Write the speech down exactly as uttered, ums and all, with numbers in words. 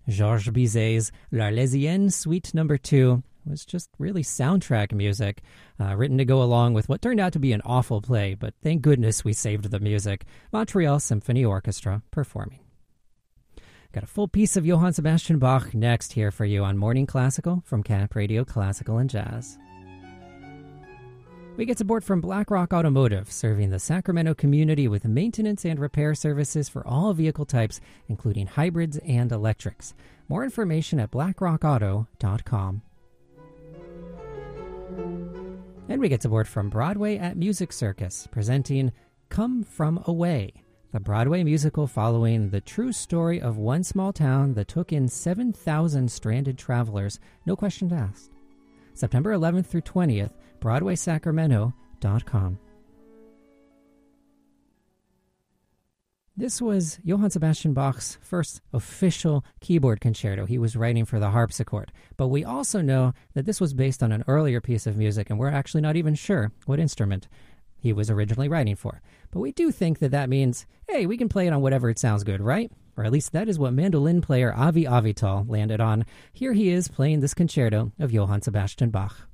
Georges Bizet's L'Arlésienne Suite Number two was just really soundtrack music, uh, written to go along with what turned out to be an awful play, but thank goodness we saved the music. Montreal Symphony Orchestra performing. Got a full piece of Johann Sebastian Bach next here for you on Morning Classical from Cap Radio Classical and Jazz. We get support from BlackRock Automotive, serving the Sacramento community with maintenance and repair services for all vehicle types, including hybrids and electrics. More information at blackrock auto dot com. And we get support from Broadway at Music Circus, presenting Come From Away, the Broadway musical following the true story of one small town that took in seven thousand stranded travelers, no questions asked. September eleventh through twentieth, broadway sacramento dot com. This was Johann Sebastian Bach's first official keyboard concerto he was writing for the harpsichord. But we also know that this was based on an earlier piece of music, and we're actually not even sure what instrument he was originally writing for. But we do think that that means, hey, we can play it on whatever it sounds good, right? Or at least that is what mandolin player Avi Avital landed on. Here he is playing this concerto of Johann Sebastian Bach.